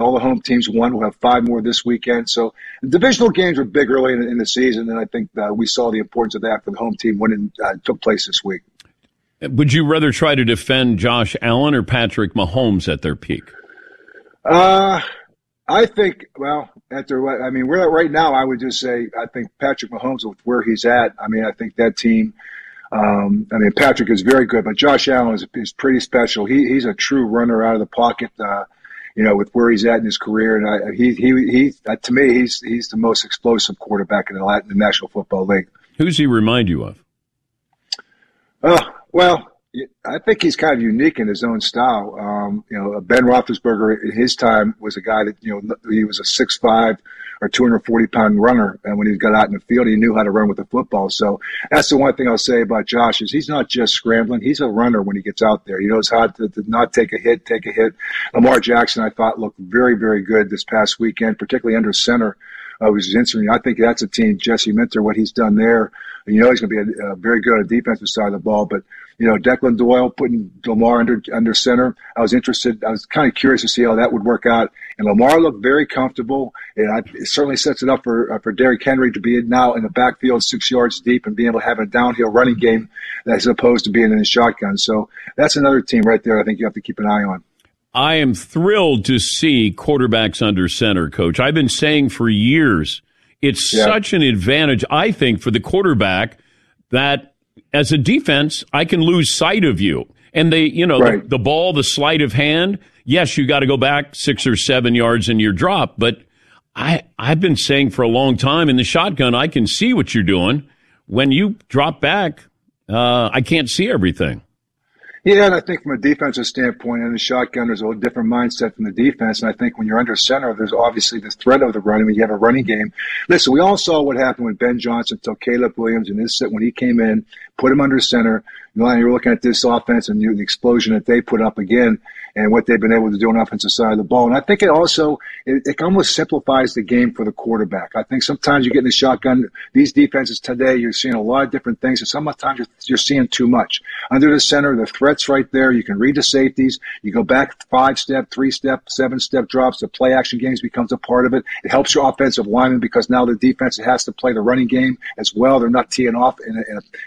All the home teams won. We'll have 5 more this weekend. So the divisional games were big early in the season, and I think we saw the importance of that for the home team when it took place this week. Would you rather try to defend Josh Allen or Patrick Mahomes at their peak? I think, we're right now, I would just say I think Patrick Mahomes, with where he's at, I think that team, Patrick is very good, but Josh Allen is pretty special. He's a true runner out of the pocket, with where he's at in his career. And to me, he's the most explosive quarterback in the National Football League. Who's he remind you of? Well, I think he's kind of unique in his own style. Ben Roethlisberger in his time was a guy that, he was a 6'5" or 240-pound runner. And when he got out in the field, he knew how to run with the football. So that's the one thing I'll say about Josh is he's not just scrambling. He's a runner when he gets out there. He knows how to not take a hit. Lamar Jackson, I thought, looked very, very good this past weekend, particularly under center. Which is interesting. I think that's a team, Jesse Minter, what he's done there. He's going to be a very good on the defensive side of the ball. But, Declan Doyle putting Lamar under center, I was interested. I was kind of curious to see how that would work out. And Lamar looked very comfortable. And it certainly sets it up for Derrick Henry to be now in the backfield 6 yards deep and being able to have a downhill running game as opposed to being in the shotgun. So that's another team right there I think you have to keep an eye on. I am thrilled to see quarterbacks under center, Coach. I've been saying for years it's such an advantage, I think, for the quarterback that as a defense, I can lose sight of you. And the ball, the sleight of hand, yes, you got to go back 6 or 7 yards in your drop. But I've been saying for a long time in the shotgun, I can see what you're doing. When you drop back, I can't see everything. Yeah, and I think from a defensive standpoint, in the shotgun, there's a different mindset from the defense. And I think when you're under center, there's obviously this threat of the run. When you have a running game. Listen, we all saw what happened with Ben Johnson until Caleb Williams and when he came in, put him under center. You're looking at this offense and the explosion that they put up again and what they've been able to do on the offensive side of the ball. And I think it almost simplifies the game for the quarterback. I think sometimes you get in the shotgun. These defenses today, you're seeing a lot of different things, and sometimes you're seeing too much. Under the center, the threat's right there. You can read the safeties. You go back 5-step, 3-step, 7-step drops. The play action games becomes a part of it. It helps your offensive lineman because now the defense has to play the running game as well. They're not teeing off in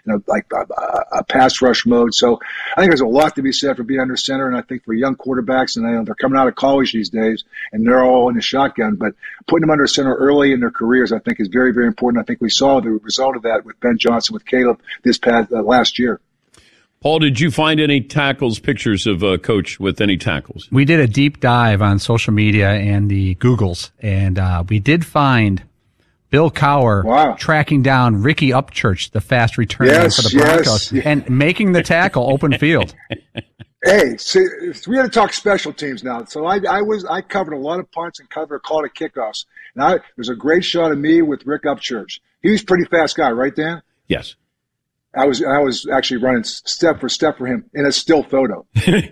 a pass rush mode. So I think there's a lot to be said for being under center, and I think for young quarterbacks, and they're coming out of college these days, and they're all in the shotgun, but putting them under center early in their careers, I think, is very, very important. I think we saw the result of that with Ben Johnson, with Caleb this past last year. Paul, did you find any pictures of Coach with any tackles? We did a deep dive on social media and the Googles, and we did find Bill Cowher tracking down Ricky Upchurch, the fast returner for the Broncos, and making the tackle open field. Hey, see, we had to talk special teams now. So I covered a lot of punts and called it kickoffs. And there's a great shot of me with Rick Upchurch. He was a pretty fast guy, right, Dan? Yes. I was actually running step for step for him in a still photo.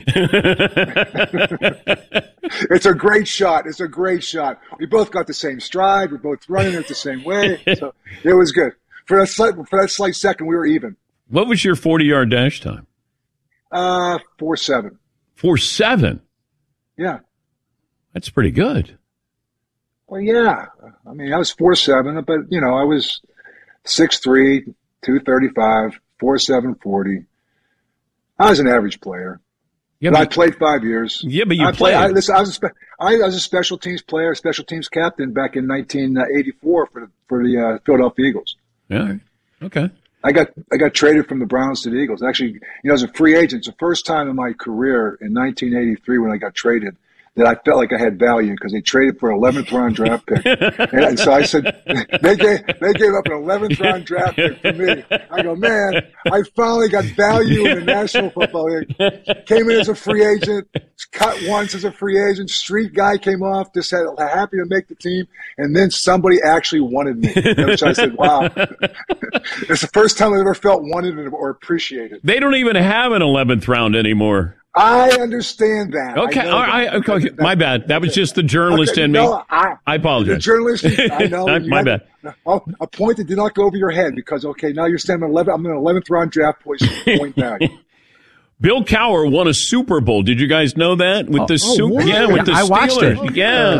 It's a great shot. It's a great shot. We both got the same stride. We're both running it the same way. So it was good. For that slight second, we were even. What was your 40-yard dash time? 4.7. 4.7? Yeah. That's pretty good. Well, yeah. I mean, I was 4.7, but, I was 6'3", 235, 4.7 40. I was an average player. Yeah, but I played 5 years. Yeah, but you played. I was a special teams player, special teams captain back in 1984 for the Philadelphia Eagles. Yeah. Okay. I got traded from the Browns to the Eagles. Actually, as a free agent, it's the first time in my career in 1983 when I got traded that I felt like I had value because they traded for an 11th round draft pick. And so I said, they gave up an 11th round draft pick for me. I go, man, I finally got value in the National Football League. Came in as a free agent, cut once as a free agent, street guy came off, just had happy to make the team. And then somebody actually wanted me. Which I said, wow. It's the first time I ever felt wanted or appreciated. They don't even have an 11th round anymore. I understand that. Okay, all right. Okay. My bad. That was just the journalist in me. No, I apologize. The journalist, I know. My bad. A point that did not go over your head because, now you're saying I'm an 11th round draft point back. Bill Cowher won a Super Bowl. Did you guys know that? With the Super? Really? Yeah, with the Steelers. I watched it. Yeah.